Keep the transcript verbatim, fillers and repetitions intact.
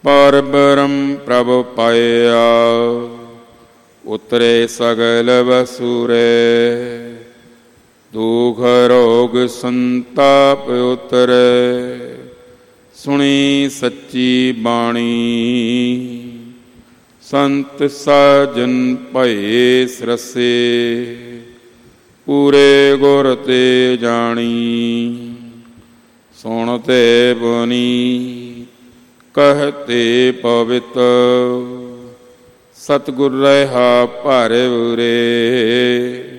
ਪਰ ਬ੍ਰਹਮ ਪ੍ਰਭ ਪਾਇਆ, ਉਤਰੇ ਸਗਲ ਵਸੂਰੇ। ਦੁਖ ਰੋਗ ਸੰਤਾਪ ਉਤਰੇ, ਸੁਣੀ ਸੱਚੀ ਬਾਣੀ। ਸੰਤ ਸਾਜਨ ਭਏ ਸਰਸੇ, ਪੂਰੇ ਗੁਰ ਤੇ ਜਾਣੀ। ਸੁਣ ਤੇ ਬੁਨੀ ਕਹਤੇ ਪਵਿੱਤ, ਸਤਿਗੁਰ ਰਹਾ ਭਰ ਉਰੇ।